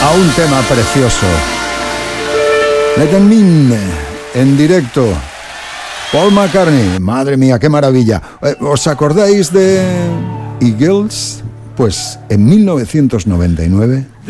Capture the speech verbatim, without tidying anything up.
a un tema precioso. Let 'em in, en directo. Paul McCartney, madre mía, qué maravilla. ¿Os acordáis de Eagles? Pues en mil novecientos noventa y nueve